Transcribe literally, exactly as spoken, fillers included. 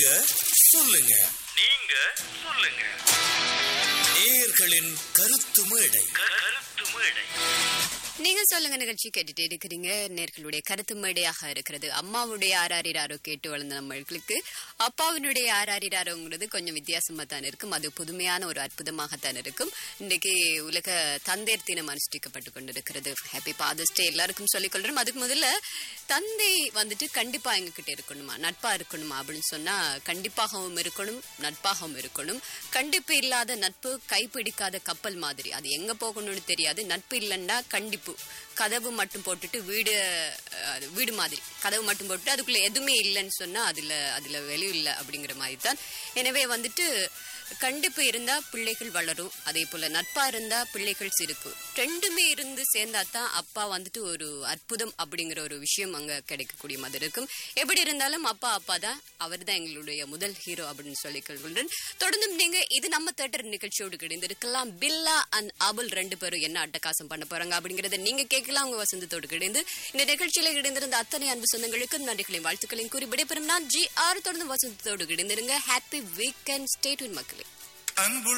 நீங்க சொல்லுங்க, நீங்க சொல்லுங்க. நேயர்களின் கருத்து மேடை. கருத்து மேடை. நீங்க சொல்லுங்க நிகழ்ச்சி கேட்டுட்டு இருக்கிறீங்க. நேர்களுடைய கருத்து மேடையாக இருக்கிறது. அம்மாவுடைய ஆராரிராரோ கேட்டு வளர்ந்த நம்மளுக்கு அப்பாவினுடைய ஆராரிராரோங்கிறது கொஞ்சம் வித்தியாசமா தான் இருக்கும். அது புதுமையான ஒரு அற்புதமாகத்தான் இருக்கும். இன்னைக்கு உலக தந்தையர் தினம் அனுஷ்டிக்கப்பட்டு கொண்டிருக்கிறது. ஹாப்பி ஃபாதர்ஸ் டே எல்லாருக்கும் சொல்லிக் கொள்றோம். அதுக்கு முதல்ல தந்தை வந்துட்டு கண்டிப்பா எங்ககிட்ட இருக்கணுமா, நட்பா இருக்கணுமா அப்படின்னு சொன்னா கண்டிப்பாகவும் இருக்கணும், நட்பாகவும் இருக்கணும். கண்டிப்பு இல்லாத நட்பு கைப்பிடிக்காத கப்பல் மாதிரி. அது எங்க போகணும்னு தெரியாது. நட்பு இல்லைன்னா கண்டிப்பு கதவு மட்டும் போட்டுட்டு வீடு வீடு மாதிரி கதவு மட்டும் போட்டுட்டு அதுக்குள்ள எதுவுமே இல்லைன்னு சொன்னா அதுல அதுல வெளியும் இல்லை அப்படிங்கிற மாதிரி தான். எனவே வந்துட்டு கண்டிப்பு இருந்தா பிள்ளைகள் வளரும், அதே போல நட்பா இருந்தா பிள்ளைகள் சிரிக்கும். ரெண்டுமே இருந்து சேர்ந்தா தான் அப்பா வந்துட்டு ஒரு அற்புதம் அப்படிங்கிற ஒரு விஷயம் அங்க கிடைக்கக்கூடிய மாதிரி இருக்கும். எப்படி இருந்தாலும் அப்பா அப்பா தான், அவர் தான் எங்களுடைய முதல் ஹீரோ அப்படின்னு சொல்லிக் கொள்கிறேன். தொடர்ந்தும் நீங்க இது நம்ம தியேட்டர் நிகழ்ச்சியோடு கிடைந்து இருக்கலாம். பில்லா அண்ட் அபுல் ரெண்டு பேரும் என்ன அட்டகாசம் பண்ண போறாங்க அப்படிங்கறத நீங்க கேட்கலாம். உங்க வசந்தத்தோடு கிடைந்து இந்த நிகழ்ச்சியில கிடைந்திருந்த அத்தனை அன்பு சொந்தங்களுக்கும் நன்றிகளையும் வாழ்த்துக்களையும் கூறி விடைபெறும் நான் ஜி ஆர். தொடர்ந்து வசந்தத்தோடு கிடைந்திருங்க. Happy weekend. ஸ்டே டியூன் மக்களே.